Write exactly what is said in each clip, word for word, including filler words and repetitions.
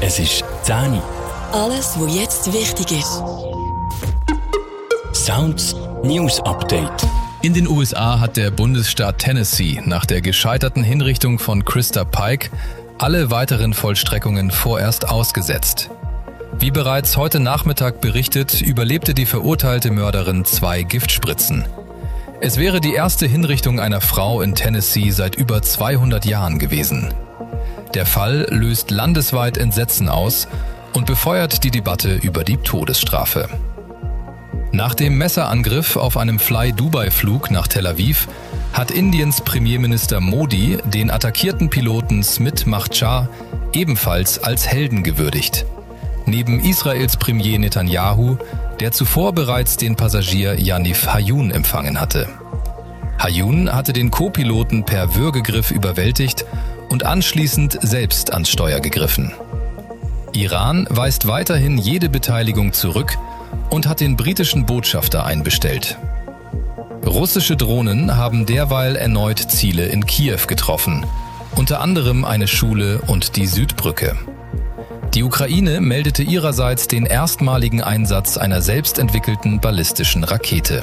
Es ist zehn Uhr. Alles, was jetzt wichtig ist. Sounds News Update. In den U S A hat der Bundesstaat Tennessee nach der gescheiterten Hinrichtung von Christa Pike alle weiteren Vollstreckungen vorerst ausgesetzt. Wie bereits heute Nachmittag berichtet, überlebte die verurteilte Mörderin zwei Giftspritzen. Es wäre die erste Hinrichtung einer Frau in Tennessee seit über zweihundert Jahren gewesen. Der Fall löst landesweit Entsetzen aus und befeuert die Debatte über die Todesstrafe. Nach dem Messerangriff auf einem Fly-Dubai-Flug nach Tel Aviv hat Indiens Premierminister Modi den attackierten Piloten Smit Makhtar ebenfalls als Helden gewürdigt. Neben Israels Premier Netanyahu, der zuvor bereits den Passagier Yaniv Hayun empfangen hatte. Hayun hatte den Co-Piloten per Würgegriff überwältigt und anschließend selbst ans Steuer gegriffen. Iran weist weiterhin jede Beteiligung zurück und hat den britischen Botschafter einbestellt. Russische Drohnen haben derweil erneut Ziele in Kiew getroffen, unter anderem eine Schule und die Südbrücke. Die Ukraine meldete ihrerseits den erstmaligen Einsatz einer selbstentwickelten ballistischen Rakete.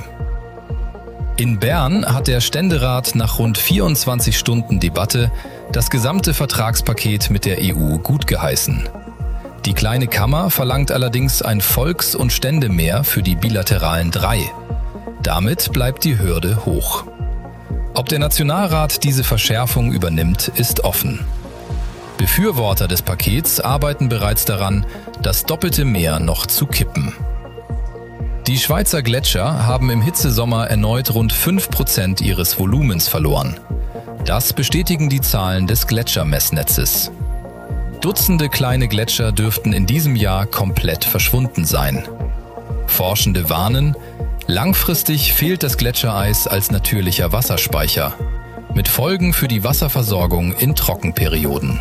In Bern hat der Ständerat nach rund vierundzwanzig Stunden Debatte das gesamte Vertragspaket mit der E U gutgeheißen. Die kleine Kammer verlangt allerdings ein Volks- und Ständemehr für die bilateralen drei. Damit bleibt die Hürde hoch. Ob der Nationalrat diese Verschärfung übernimmt, ist offen. Befürworter des Pakets arbeiten bereits daran, das doppelte Meer noch zu kippen. Die Schweizer Gletscher haben im Hitzesommer erneut rund fünf Prozent ihres Volumens verloren. Das bestätigen die Zahlen des Gletschermessnetzes. Dutzende kleine Gletscher dürften in diesem Jahr komplett verschwunden sein. Forschende warnen, langfristig fehlt das Gletschereis als natürlicher Wasserspeicher, mit Folgen für die Wasserversorgung in Trockenperioden.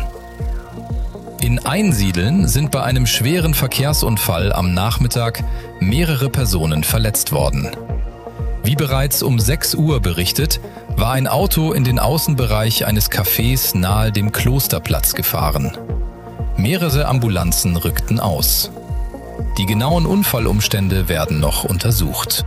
In Einsiedeln sind bei einem schweren Verkehrsunfall am Nachmittag mehrere Personen verletzt worden. Wie bereits um sechs Uhr berichtet, war ein Auto in den Außenbereich eines Cafés nahe dem Klosterplatz gefahren. Mehrere Ambulanzen rückten aus. Die genauen Unfallumstände werden noch untersucht.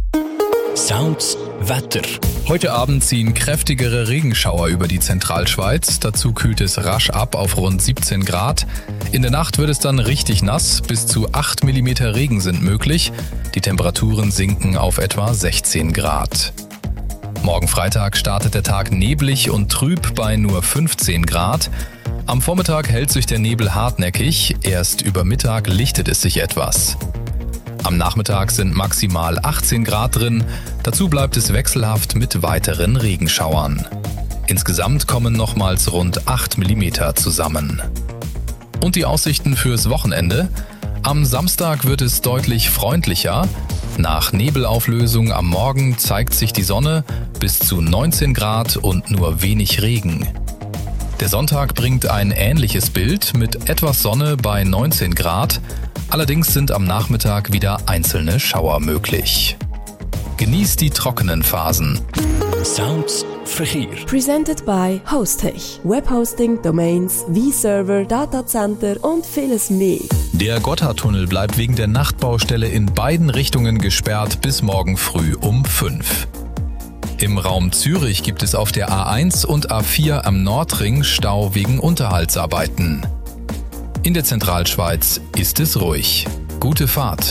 Sounds Wetter. Heute Abend ziehen kräftigere Regenschauer über die Zentralschweiz. Dazu kühlt es rasch ab auf rund siebzehn Grad. In der Nacht wird es dann richtig nass. Bis zu acht Millimeter Regen sind möglich. Die Temperaturen sinken auf etwa sechzehn Grad. Morgen Freitag startet der Tag neblig und trüb bei nur fünfzehn Grad. Am Vormittag hält sich der Nebel hartnäckig. Erst über Mittag lichtet es sich etwas. Am Nachmittag sind maximal achtzehn Grad drin. Dazu bleibt es wechselhaft mit weiteren Regenschauern. Insgesamt kommen nochmals rund acht Millimeter zusammen. Und die Aussichten fürs Wochenende? Am Samstag wird es deutlich freundlicher. Nach Nebelauflösung am Morgen zeigt sich die Sonne, bis zu neunzehn Grad und nur wenig Regen. Der Sonntag bringt ein ähnliches Bild mit etwas Sonne bei neunzehn Grad. Allerdings sind am Nachmittag wieder einzelne Schauer möglich. Genießt die trockenen Phasen. Sounds Verkehr. Presented by Hostech. Webhosting, Domains, V-Server, Datacenter und vieles mehr. Der Gotthardtunnel bleibt wegen der Nachtbaustelle in beiden Richtungen gesperrt bis morgen früh um fünf. Im Raum Zürich gibt es auf der A eins und A vier am Nordring Stau wegen Unterhaltsarbeiten. In der Zentralschweiz ist es ruhig. Gute Fahrt.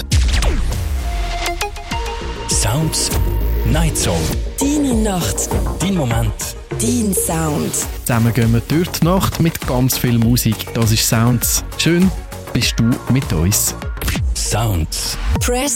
Sounds Night Zone. Deine Nacht. Dein Moment. Dein Sound. Zusammen gehen wir durch die Nacht mit ganz viel Musik. Das ist Sounds. Schön bist du mit uns. Sounds. Press